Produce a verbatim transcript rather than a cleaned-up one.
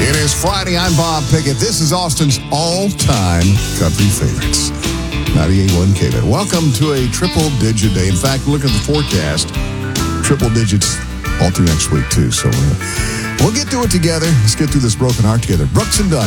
It is Friday. I'm Bob Pickett. This is Austin's all-time country favorites. ninety-eight point one K V. Welcome to a triple-digit day. In fact, look at the forecast. Triple digits all through next week, too. So uh, we'll get through it together. Let's get through this broken heart together. Brooks and Dunn.